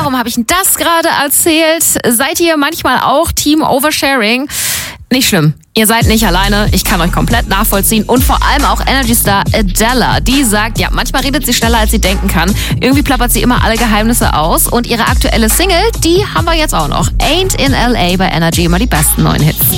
warum habe ich denn das gerade erzählt? Seid ihr manchmal auch Team Oversharing? Nicht schlimm. Ihr seid nicht alleine. Ich kann euch komplett nachvollziehen. Und vor allem auch Energy Star Adela. Die sagt, ja, manchmal redet sie schneller, als sie denken kann. Irgendwie plappert sie immer alle Geheimnisse aus. Und ihre aktuelle Single, die haben wir jetzt auch noch. Ain't in LA bei Energy. Immer die besten neuen Hits.